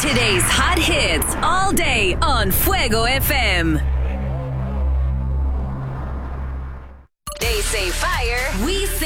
Today's hot hits all day on Fuego FM. They say fire, we say